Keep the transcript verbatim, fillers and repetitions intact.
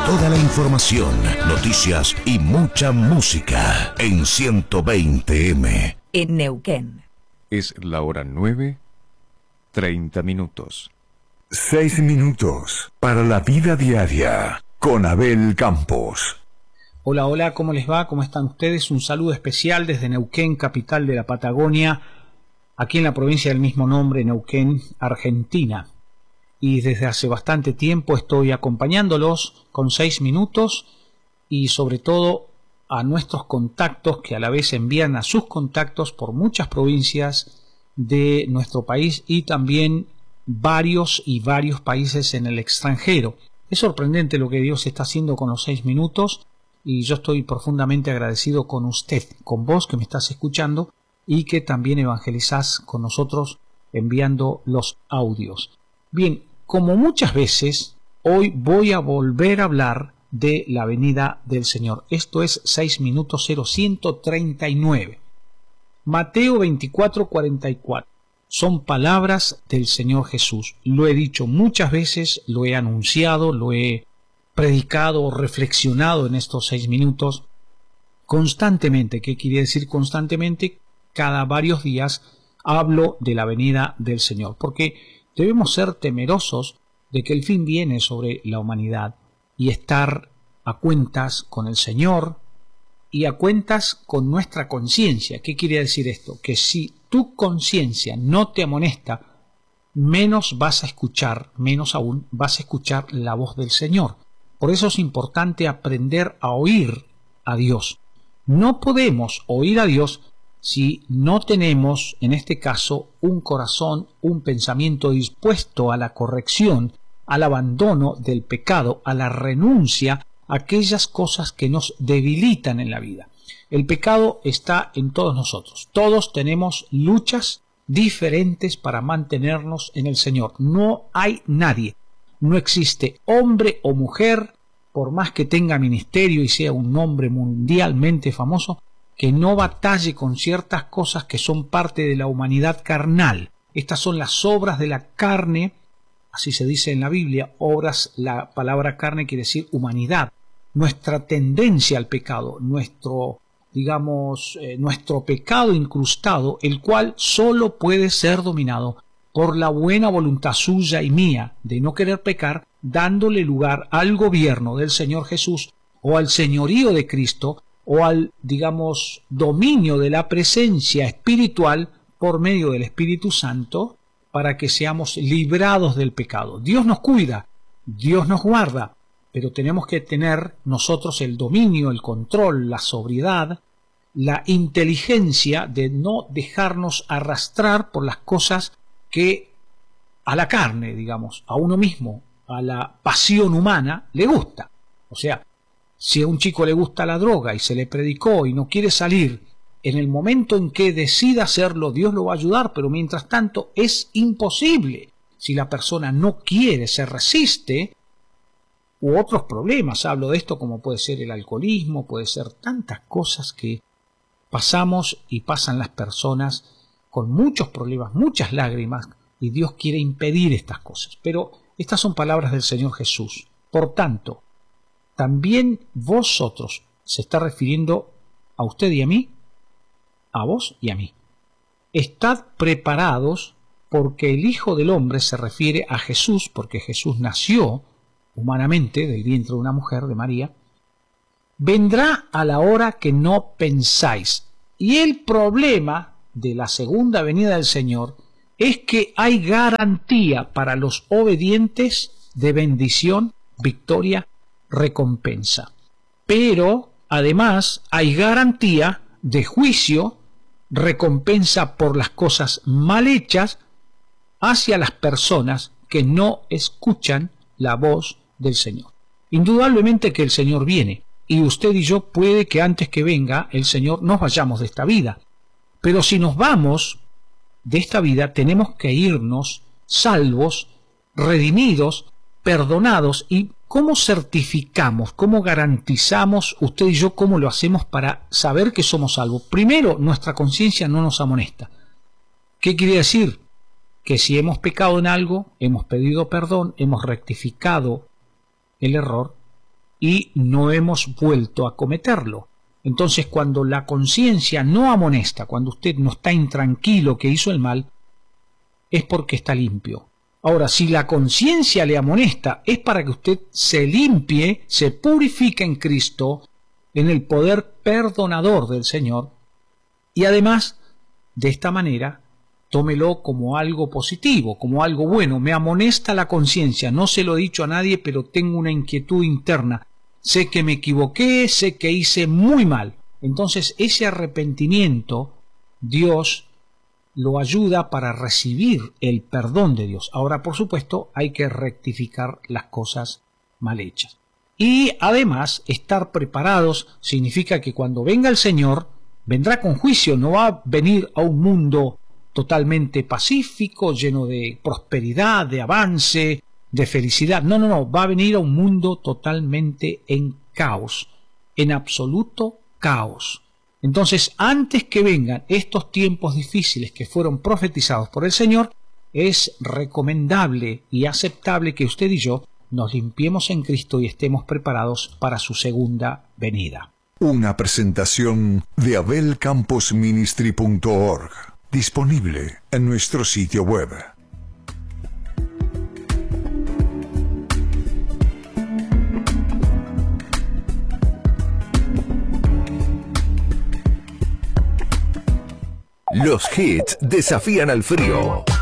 Toda la información, noticias y mucha música en ciento veinte eme. En Neuquén. Es la hora nueve, treinta minutos. Seis minutos para la vida diaria con Abel Campos. Hola, hola, ¿cómo les va? ¿Cómo están ustedes? Un saludo especial desde Neuquén, capital de la Patagonia, aquí en la provincia del mismo nombre, Neuquén, Argentina. Y desde hace bastante tiempo estoy acompañándolos con seis minutos y sobre todo a nuestros contactos que a la vez envían a sus contactos por muchas provincias de nuestro país y también varios y varios países en el extranjero. Es sorprendente lo que Dios está haciendo con los seis minutos y yo estoy profundamente agradecido con usted, con vos que me estás escuchando y que también evangelizás con nosotros enviando los audios. Bien, como muchas veces, hoy voy a volver a hablar de la venida del Señor. Esto es seis minutos cero ciento treinta y nueve. Mateo veinticuatro cuarenta y cuatro. Son palabras del Señor Jesús. Lo he dicho muchas veces, lo he anunciado, lo he predicado o reflexionado en estos seis minutos constantemente. ¿Qué quiere decir constantemente? Cada varios días hablo de la venida del Señor, porque debemos ser temerosos de que el fin viene sobre la humanidad y estar a cuentas con el Señor y a cuentas con nuestra conciencia. ¿Qué quiere decir esto? Que si tu conciencia no te amonesta, menos vas a escuchar, menos aún vas a escuchar la voz del Señor. Por eso es importante aprender a oír a Dios. No podemos oír a Dios si no tenemos, en este caso, un corazón, un pensamiento dispuesto a la corrección, al abandono del pecado, a la renuncia a aquellas cosas que nos debilitan en la vida. El pecado está en todos nosotros. Todos tenemos luchas diferentes para mantenernos en el Señor. No hay nadie, no existe hombre o mujer, por más que tenga ministerio y sea un hombre mundialmente famoso, que no batalle con ciertas cosas que son parte de la humanidad carnal. Estas son las obras de la carne, así se dice en la Biblia. Obras, la palabra carne quiere decir humanidad. Nuestra tendencia al pecado, nuestro, digamos, eh, nuestro pecado incrustado, el cual solo puede ser dominado por la buena voluntad suya y mía de no querer pecar, dándole lugar al gobierno del Señor Jesús o al señorío de Cristo, o al, digamos, dominio de la presencia espiritual por medio del Espíritu Santo, para que seamos librados del pecado. Dios nos cuida, Dios nos guarda, pero tenemos que tener nosotros el dominio, el control, la sobriedad, la inteligencia de no dejarnos arrastrar por las cosas que a la carne, digamos, a uno mismo, a la pasión humana, le gusta. O sea, si a un chico le gusta la droga y se le predicó y no quiere salir, en el momento en que decida hacerlo, Dios lo va a ayudar, pero mientras tanto es imposible. Si la persona no quiere, se resiste, u otros problemas, hablo de esto como puede ser el alcoholismo, puede ser tantas cosas que pasamos y pasan las personas con muchos problemas, muchas lágrimas, y Dios quiere impedir estas cosas. Pero estas son palabras del Señor Jesús. Por tanto, también vosotros, se está refiriendo a usted y a mí, a vos y a mí. Estad preparados, porque el Hijo del Hombre se refiere a Jesús, porque Jesús nació humanamente del vientre de una mujer, de María, vendrá a la hora que no pensáis. Y el problema de la segunda venida del Señor es que hay garantía para los obedientes de bendición, victoria, recompensa. Pero además hay garantía de juicio, recompensa por las cosas mal hechas hacia las personas que no escuchan la voz del Señor. Indudablemente que el Señor viene, y usted y yo puede que antes que venga el Señor nos vayamos de esta vida. Pero si nos vamos de esta vida, tenemos que irnos salvos, redimidos, perdonados. ¿Y cómo certificamos, cómo garantizamos usted y yo, cómo lo hacemos para saber que somos salvos? Primero, nuestra conciencia no nos amonesta. ¿Qué quiere decir? Que si hemos pecado en algo, hemos pedido perdón, hemos rectificado el error, y no hemos vuelto a cometerlo. Entonces, cuando la conciencia no amonesta, cuando usted no está intranquilo que hizo el mal, es porque está limpio. Ahora, si la conciencia le amonesta, es para que usted se limpie, se purifique en Cristo, en el poder perdonador del Señor, y además, de esta manera, tómelo como algo positivo, como algo bueno. Me amonesta la conciencia, no se lo he dicho a nadie, pero tengo una inquietud interna. Sé que me equivoqué, sé que hice muy mal. Entonces ese arrepentimiento, Dios lo ayuda para recibir el perdón de Dios. Ahora, por supuesto, hay que rectificar las cosas mal hechas. Y además, estar preparados significa que cuando venga el Señor, vendrá con juicio, no va a venir a un mundo totalmente pacífico, lleno de prosperidad, de avance, de felicidad. No, no, no, va a venir a un mundo totalmente en caos, en absoluto caos. Entonces, antes que vengan estos tiempos difíciles que fueron profetizados por el Señor, es recomendable y aceptable que usted y yo nos limpiemos en Cristo y estemos preparados para su segunda venida. Una presentación de abel campos ministry punto org, disponible en nuestro sitio web. Los hits desafían al frío.